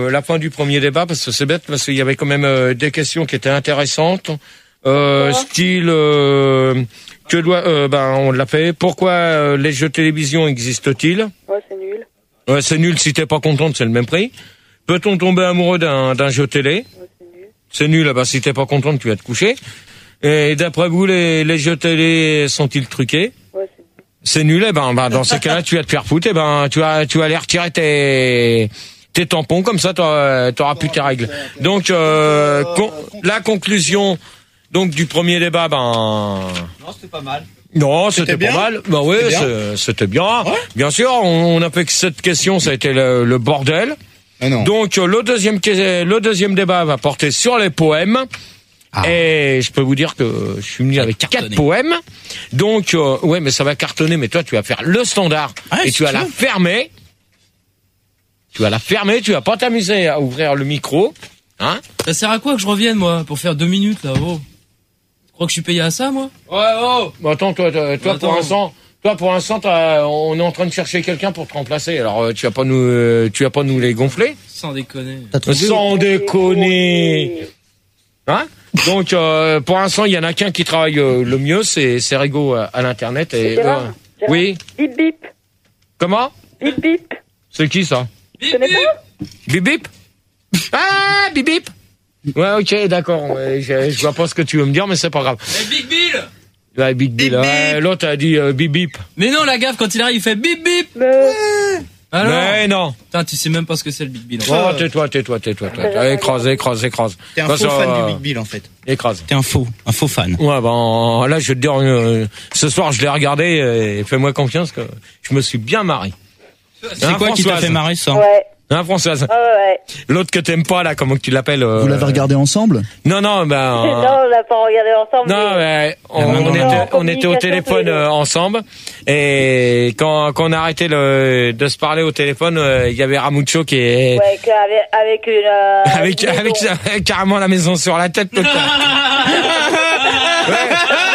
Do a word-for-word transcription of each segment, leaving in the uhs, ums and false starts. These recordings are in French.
euh, la fin du premier débat parce que c'est bête parce qu'il y avait quand même euh, des questions qui étaient intéressantes. Euh, style euh, que doit euh, ben on l'a fait. Pourquoi euh, les jeux télévision existent-ils? Ouais, c'est nul. Ouais, c'est nul si t'es pas contente, c'est le même prix. Peut-on tomber amoureux d'un d'un jeu télé? Ouais, c'est nul. C'est nul, bah si t'es pas contente, tu vas te coucher. Et d'après vous, les les jeux télé sont-ils truqués? Ouais, c'est nul. C'est nul, eh ben, ben dans ces cas-là, tu vas te faire foutre, eh ben tu vas tu vas aller retirer tes tes tampons, comme ça t'auras, t'auras plus tes règles. Donc euh, con, la conclusion donc du premier débat, ben Non, c'était pas mal. non, c'était, c'était pas mal. Ben oui, c'était bien. C'est, c'était bien. Ouais. Bien sûr, on, on a fait que cette question, ça a été le, le bordel. Ah non. Donc euh, le deuxième le deuxième débat va porter sur les poèmes. Ah. Et je peux vous dire que je suis venu avec cartonner. quatre poèmes. Donc euh, ouais, mais ça va cartonner. Mais toi, tu vas faire le standard ah, et tu vas la fermer. Tu vas la fermer. Tu vas pas t'amuser à ouvrir le micro, hein? Ça sert à quoi que je revienne moi pour faire deux minutes là? Oh, tu crois que je suis payé à ça moi? Ouais, oh. Bah, attends, toi, toi, toi attends. pour l'instant. Toi, pour l'instant, t'as, on est en train de chercher quelqu'un pour te remplacer. Alors, euh, tu vas pas nous, euh, tu vas pas nous les gonfler? Sans déconner. Sans déconner. Hein? Donc, euh, pour l'instant, il y en a qu'un qui travaille euh, le mieux, c'est, c'est Rigo à, à l'internet. Et, Gérard, euh, Gérard. oui. Bip bip. Comment? Bip bip. C'est qui ça? Tu connais pas? Bip bip. Ah, bip bip. Ouais, ok, d'accord. Ouais, je, je vois pas ce que tu veux me dire, mais c'est pas grave. Hey, Big Bill. Ouais, Big Bill. Bip, Ouais, bip. l'autre a dit euh, bip bip. Mais non, la gaffe quand il arrive, il fait bip bip. Mais... Alors. Mais non. Putain, tu sais même pas ce que c'est le Big Bill. Oh, tais-toi, tais-toi, tais-toi, tais-toi. Écrase, écrase, écrase. T'es un Parce, faux fan euh, du Big Bill en fait. Écrase. T'es un faux, un faux fan. Ouais, ben là, je vais te dire, euh, ce soir, je l'ai regardé et fais-moi confiance que je me suis bien marré. C'est Hein, quoi qui t'a Françoise fait marrer ça? Ouais. Hein, Françoise? Ouais, ouais. L'autre que t'aimes pas, là, comment tu l'appelles euh... Vous l'avez regardé ensemble? Non, non, ben... Non, on l'a pas regardé ensemble. Non, mais... mais on, Ah, non, on non, était, non. on était au téléphone euh, ensemble et quand, quand on a arrêté le, de se parler au téléphone, euh, il y avait Ramucho qui est... Ouais, qu'avec, avec une... Euh, Avec, une avec, maison. avec carrément la maison sur la tête. Peut-être. Ouais.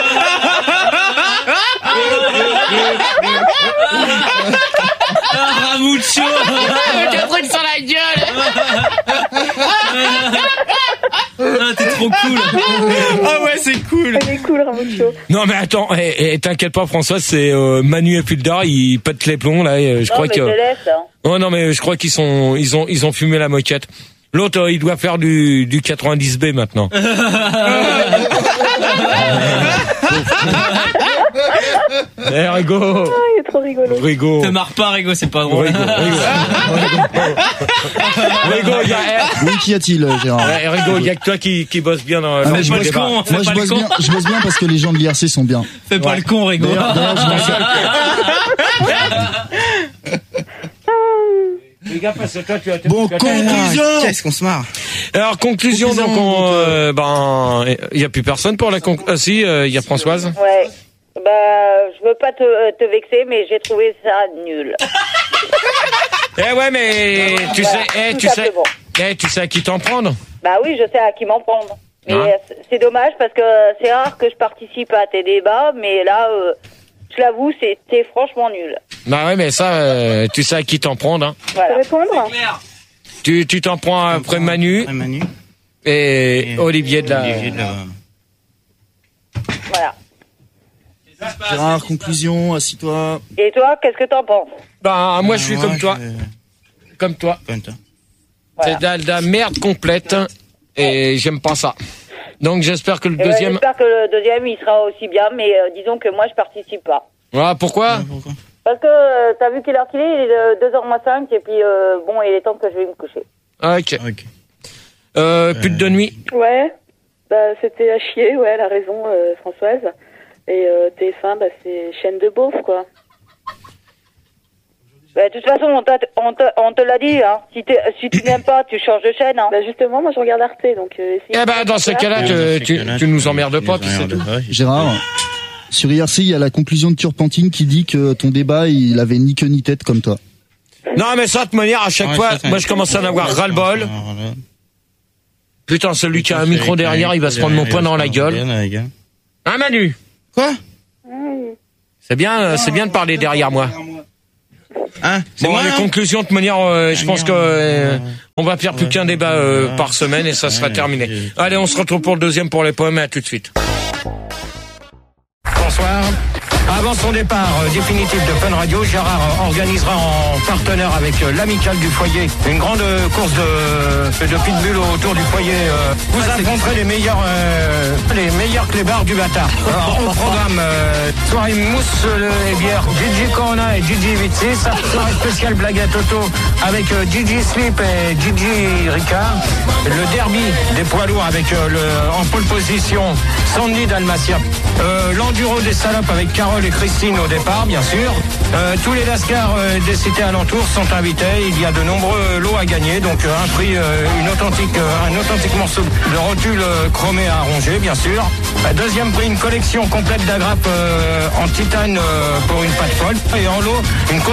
Ah, Ramucho. Avec un truc sur la gueule. Ah, t'es trop cool. Ah ouais, c'est cool. Il est cool, Ramucho. Non mais attends, et, et t'inquiète pas François, c'est euh, Manu et Fulda, ils pètent les plombs là. Et je Non, crois mais que. je te laisse, hein. Oh non mais je crois qu'ils sont, ils ont, ils ont fumé la moquette. L'autre, euh, il doit faire du, du quatre-vingt-dix B maintenant. Eh, Rigo. Ah, il est trop rigolo. Rigo. Te marre pas, Rigo, c'est pas drôle. Rigo, Rigo. Rigo, il y a, Oui, qu'y a-t-il, Gérard? eh, Rigo, il y a que toi qui, qui bosse bien dans, Ah, dans mais le je pas bosse le débat. con, fais Moi, je pas le bosse con. bien, je bosse bien parce que les gens de l'I R C sont bien. Fais pas Ouais. le con, Rigo. D'ailleurs, d'ailleurs, je m'en sers- Les gars, parce que toi, tu as Bon, tu as- conclusion. Qu'est-ce qu'on se marre. Alors, conclusion, Conclusion, donc, on, donc, euh, ben, il y a plus personne pour la con... Ah si, il euh, y a Françoise. Ouais. Bah, je veux pas te, te vexer, mais j'ai trouvé ça nul. Eh ouais, mais tu Voilà, sais, eh, tout tu sais, simplement. eh, tu sais à qui t'en prendre. Bah oui, je sais à qui m'en prendre. Mais Hein c'est- c'est dommage parce que c'est rare que je participe à tes débats, mais là, euh, je l'avoue, c'était franchement nul. Bah ouais, mais ça, euh, tu sais à qui t'en prendre. Hein. Voilà. Répondre Tu, tu t'en prends après Manu Ouais, Manu. et, Et Olivier de la. Olivier de la- Voilà. Gérard, conclusion, assis-toi. Et toi, qu'est-ce que t'en penses? Bah moi, je suis Ah, comme ouais, toi, je- comme toi. Comme toi. Voilà. C'est de la, de la merde complète et j'aime pas ça. Donc j'espère que le Eh ben, deuxième. j'espère que le deuxième, il sera aussi bien, mais euh, disons que moi, je participe pas. Voilà, pourquoi? Pourquoi? Parce que euh, t'as vu quelle heure qu'il est? Il est de deux heures moins cinq, et puis euh, bon, il est temps que je vais me coucher. Ok. Ok. Euh, pute de nuit. Ouais, bah c'était à chier, ouais, elle a raison, euh, Françoise. Et euh, T F un, bah c'est chaîne de beauf, quoi. Bah, de toute façon, on, t'a- on te, on te l'a dit, hein. Si, t'es- si tu n'aimes pas, tu changes de chaîne, hein. Bah justement, moi je regarde Arte, donc... Euh, si- Eh ben dans ce cas-là, Dans tu, ces tu, cas-là, tu nous tu- emmerdes tu pas, nous puis c'est emmerdes tout. pas. Gérard, sur I R C, il y a la conclusion de Turpentine qui dit que ton débat, il avait ni queue ni tête comme toi. Non mais ça, de toute manière, à chaque Ouais, fois, ça, ça- moi je commence à en avoir ras-le-bol. Voilà. Putain, celui qui a un micro derrière, il va se prendre mon poing dans la gueule. Hein Manu? Quoi? Mmh. C'est bien, euh, c'est bien de parler derrière moi. Hein, c'est Bon, moi, les non conclusions, de manière, euh, je pense que euh, on va faire plus qu'un débat euh, par semaine et ça sera terminé. Allez, on se retrouve pour le deuxième pour les poèmes. À tout de suite. Bonsoir. Avant son départ euh, définitif de Fun Radio, Gérard euh, organisera en partenaire avec euh, l'amicale du foyer une grande euh, course de, de pitbull autour du foyer. Euh, vous affronterez les meilleurs euh, les meilleurs clébards du bâtard. Alors, au programme, euh, soirée mousse euh, et bière, Gigi Corona et Gigi Vitsis. Soirée spéciale blague à Toto avec euh, Gigi Slip et Gigi Ricard. Le derby des poids lourds avec euh, le, en pole position Sandy Dalmatia. Euh, L'enduro des salopes avec Carole et Christine au départ, bien sûr. Euh, tous les lascars euh, des cités alentours sont invités. Il y a de nombreux lots à gagner, donc euh, un prix, euh, une authentique, euh, un authentique morceau de rotule euh, chromé à ronger, bien sûr. Euh, deuxième prix, une collection complète d'agrafes euh, en titane euh, pour une pâte folle. Et en lot, une